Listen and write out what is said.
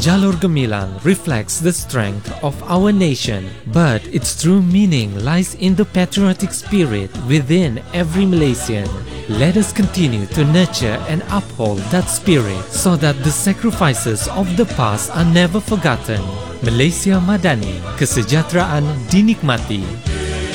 Jalur Gemilang reflects the strength of our nation, but its true meaning lies in the patriotic spirit within every Malaysian. Let us continue to nurture and uphold that spirit so that the sacrifices of the past are never forgotten. Malaysia Madani, kesejahteraan dinikmati.